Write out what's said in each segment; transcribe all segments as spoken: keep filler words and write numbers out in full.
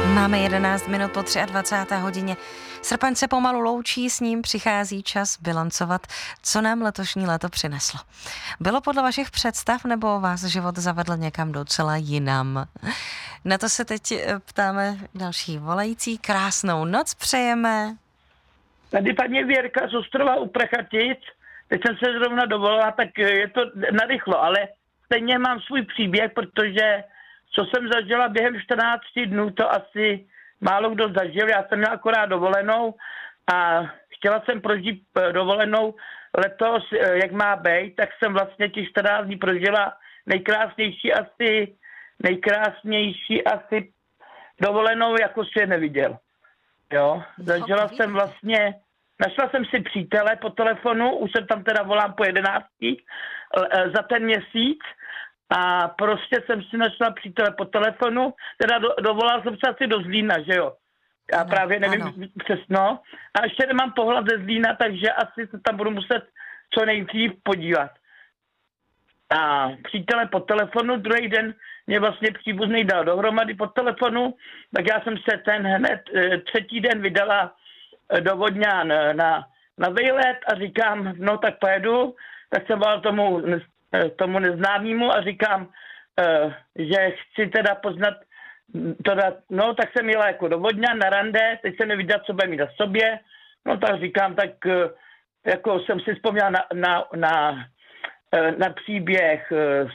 Máme jedenáct minut po dvacáté třetí hodině. Srpen se pomalu loučí, s ním přichází čas bilancovat, co nám letošní léto přineslo. Bylo podle vašich představ, nebo vás život zavedl někam docela jinam? Na to se teď ptáme další volající. Krásnou noc přejeme. Tady paní Věrka z ostrova u Prachatic. Teď jsem se zrovna dovolila, tak je to narychlo, ale stejně mám svůj příběh, protože co jsem zažila během čtrnácti dnů, to asi málo kdo zažil. Já jsem měla akorát dovolenou a chtěla jsem prožít dovolenou letos, jak má být, tak jsem vlastně těch čtrnáct dní prožila nejkrásnější asi, nejkrásnější asi dovolenou, jako si je neviděl. Jo, zažila jsem vlastně, našla jsem si přítele po telefonu, už jsem tam teda volám po jedenácti za ten měsíc a prostě jsem si našla přítele po telefonu, teda do, dovolal jsem se asi do Zlína, že jo. Já ano, právě nevím ano. přesno. A ještě nemám pohled ze Zlína, takže asi se tam budu muset co nejdřív podívat. A přítele po telefonu, druhý den mě vlastně příbuzný dal dohromady po telefonu, tak já jsem se ten hned třetí den vydala do Vodňan na, na výlet a říkám, no tak pojedu, tak jsem volal tomu, tomu neznámému a říkám, že chci teda poznat, teda, no tak jsem jela jako do Vodňan na rande, teď jsem neviděl, co bude mít na sobě, no tak říkám, tak jako jsem si vzpomněl na, na, na, na příběh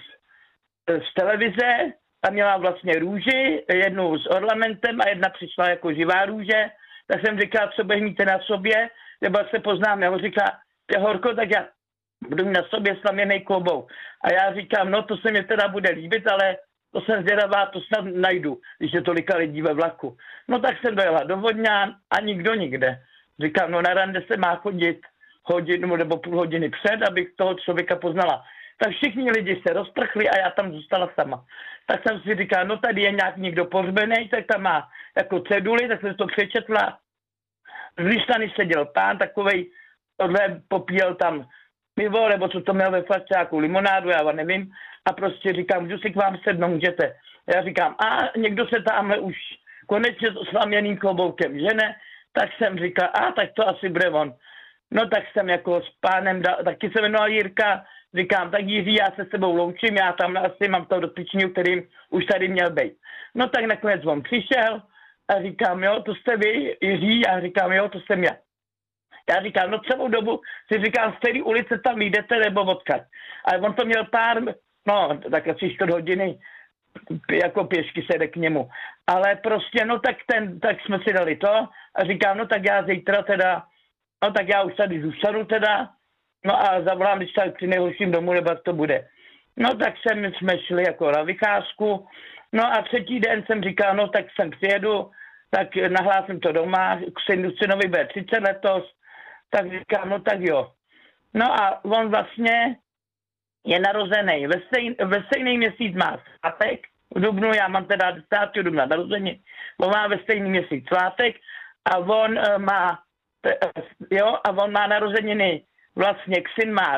z televize, ta měla vlastně růži, jednu s ornamentem a jedna přišla jako živá růže, tak jsem říkal, co bude mít na sobě, nebo se poznám, já ho říká, je horko, tak já budu mít na sobě slaměnej klobouk. A já říkám, no to se mi teda bude líbit, ale to jsem zvědavá, to snad najdu, když je tolika lidí ve vlaku. No tak jsem dojela do Vodňan a nikdo nikde. Říkám, no na rande se má chodit hodinu nebo půl hodiny před, abych toho člověka poznala. Tak všichni lidi se rozprchli a já tam zůstala sama. Tak jsem si říkal, no tady je nějak někdo pohřbený, tak tam má jako ceduly, tak jsem to přečetla. Z Líštany seděl pán, takovej, tohle popíjel tam pivo, nebo co to měl ve flašce, jako limonádu, já nevím. A prostě říkám, můžu si k vám sednout, můžete. Já říkám, a někdo se tamhle už konečně s oslaměným kloboukem žene, tak jsem říkal, a tak to asi bude on. No tak jsem jako s pánem, dal, taky se jmenoval Jirka, říkám, tak Jiří, já se s sebou loučím, já tam asi mám toho dotyčního, kterým už tady měl být. No tak nakonec on přišel a říkám, jo, to jste vy, Jiří, já říkám, jo, to jsem já. Já říkám, no celou dobu si říkám, z které ulice tam jdete nebo odkud. Ale on to měl pár, no tak asi čtvrt hodiny, jako pěšky se jde k němu. Ale prostě, no tak ten, tak jsme si dali to a říkám, no tak já zítra teda, no tak já už tady zůstanu teda, no a zavolám, když tak při nejhorším domů, nebo jak to bude. No tak jsem, jsme šli jako na vycházku, no a třetí den jsem říkal, no tak sem přijedu, tak nahlásím to doma, k synovi bude třicet letos, tak říkám, no tak jo. No a on vlastně je narozený, ve, stejn, ve stejný měsíc má svátek, v dubnu, já mám teda desátého dubna narození, on má ve stejný měsíc svátek a on uh, má, jo, a on má narozeniny, vlastně syn má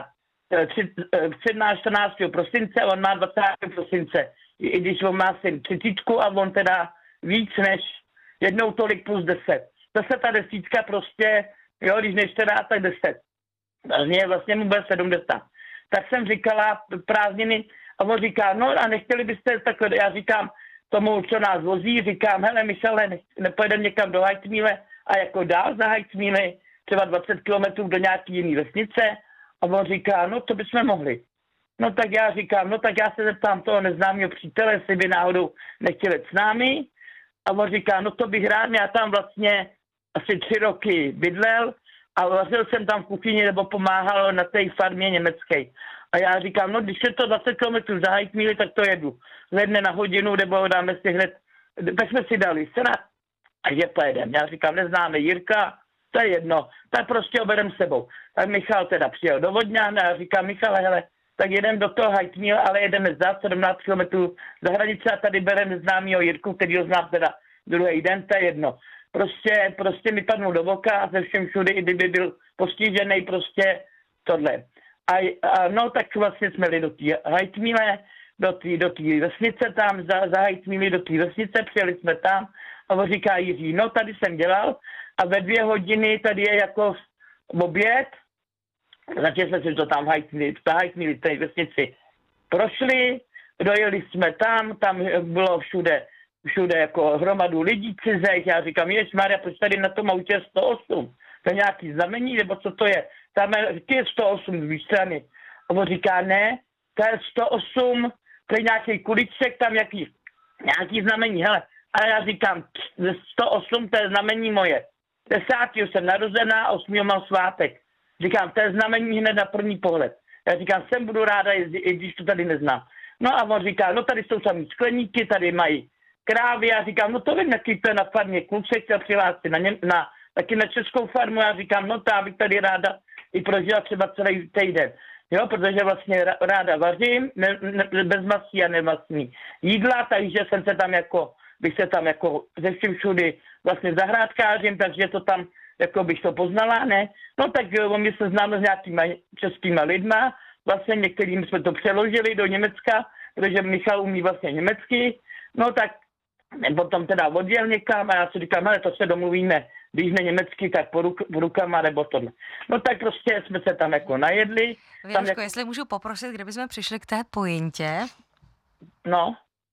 syn má čtrnáctého prosince, on má dvacátého prosince, i když on má syn třicítku a on teda víc než jednou tolik plus deset. Zase ta desítka prostě, jo, když než čtrnáct, tak deset. Vlastně, vlastně mu bude sedmdesát. Tak jsem říkala prázdniny a on říká, no a nechtěli byste takhle, já říkám tomu, co nás vozí, říkám, hele Michale, ne, nepojedeme někam do Hajtmíle a jako dál za Hajtmíle, třeba dvacet kilometrů do nějaký jiný vesnice a on říká, no to bychom mohli. No tak já říkám, no tak já se zeptám toho neznámého přítele, jestli by náhodou nechtěli s námi a on říká, no to bych rád, já tam vlastně asi tři roky bydlel a vařil jsem tam v kuchyni nebo pomáhal na té farmě německé. A já říkám, no když je to dvacet kilometrů za Hajtmíli, tak to jedu. Ze dne na hodinu, nebo dáme si hned, tak jsme si dali sena a že pojedeme. Já říkám, neznáme Jirka, to je jedno, tak prostě ho berem sebou. Tak Michal teda přijel do Vodňan a já říkám, Michale, hele, tak jedem do toho Hajtmíla, ale jedeme za sedmnáct kilometrů za hranice a tady bereme neznámýho Jirku, který ho znám teda druhý den, to je jedno. Prostě, prostě mi padnul do voka a ze všem všude, i kdyby byl postižený, prostě tohle. A, a no tak vlastně jsme jeli do té Hajtmíle do té do té vesnice tam, za, za Hajtmíly do té vesnice, přijeli jsme tam a on říká Jiří, no tady jsem dělal a ve dvě hodiny tady je jako oběd, začali jsme si to tam v Hajtmíly, v Hajtmíly, v té vesnici prošli, dojeli jsme tam, tam bylo všude, všude jako hromadu lidí cizech, já říkám, ježmarja, proč tady na tom autě je sto osm, to je nějaký znamení, nebo co to je, tam je, je sto osm z dvě strany. A on říká, ne, to je sto osm, to je nějaký kuliček, tam jaký, nějaký znamení, hele. A já říkám, sto osm, to je znamení moje. Desátýho jsem narozená, osmýho mám svátek. Říkám, to je znamení hned na první pohled. Já říkám, sem budu ráda jezdit, i když to tady neznám. No a on říká, no tady jsou samý skleníky, tady mají krávy. Já říkám, no to vím, jaký to je na farmě. Kluk se chtěl přihlásit na, něm, na, taky na českou farmu. Já říkám, no to já bych tady ráda i prožila třeba celý týden. Jo, protože vlastně ráda vařím, ne, ne, bez masí a nemastní jídla, takže jsem se tam jako, bych se tam jako ze vším všudy vlastně zahrádkářím, takže to tam, jako bych to poznala, ne? No tak jo, my se známe s nějakýma českýma lidma, vlastně některým jsme to přeložili do Německa, protože Michal umí vlastně německy, no tak potom teda odjel někam a já si říkám, ale to se domluvíme, když ne německy, tak po, ruk, po rukama nebo tohle. No tak prostě jsme se tam jako najedli. Věruško, jako... jestli můžu poprosit, kdybychom přišli k té pointě. No.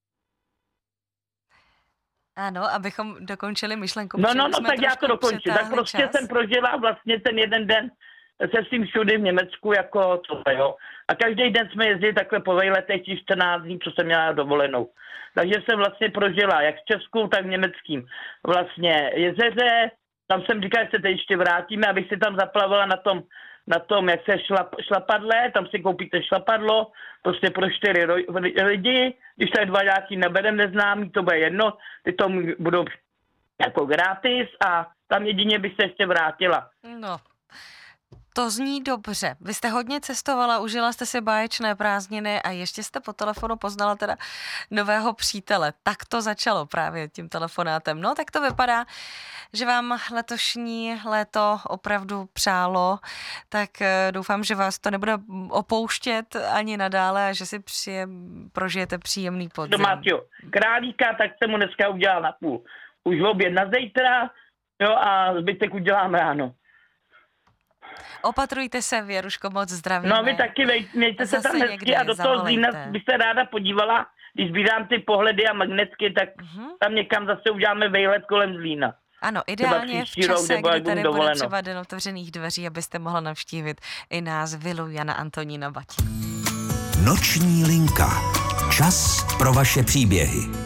Ano, abychom dokončili myšlenku. No, no, no, tak já to dokončím. Tak prostě čas. Jsem prožila vlastně ten jeden den se svým všudy v Německu jako tohle, jo. A každý den jsme jezdili takhle po vejletech těch čtrnáct dní, co jsem měla dovolenou. Takže jsem vlastně prožila jak v Česku, tak v německým vlastně jezeře. Tam jsem říkal, že se teď ještě vrátíme, abych si tam zaplavala na tom, na tom, jak se šlap, šlapadle, tam si koupíte šlapadlo, prostě pro čtyři lidi, když tady dva nějaký neberem neznámý, to bude jedno, ty to budou jako gratis a tam jedině bych se ještě vrátila. No, to zní dobře. Vy jste hodně cestovala, užila jste si báječné prázdniny a ještě jste po telefonu poznala teda nového přítele. Tak to začalo právě tím telefonátem. No, tak to vypadá, že vám letošní léto opravdu přálo, tak doufám, že vás to nebude opouštět ani nadále a že si přije, prožijete příjemný podzim. Domácio, králíka, tak jsem mu dneska udělal na půl. Už v oběd na zítra, jo, a zbytek udělám ráno. Opatrujte se, Věruško, moc zdravíme. No vy taky, mějte se tam hezky a do toho Zlína byste ráda podívala, když sbírám ty pohledy a magnetky, tak uh-huh. tam někam zase uděláme vejlet kolem Zlína. Ano, ideálně v čase, kdy tady bude třeba den otevřených dveří, abyste mohla navštívit i nás vilu Jana Antonína Bati. Noční linka. Čas pro vaše příběhy.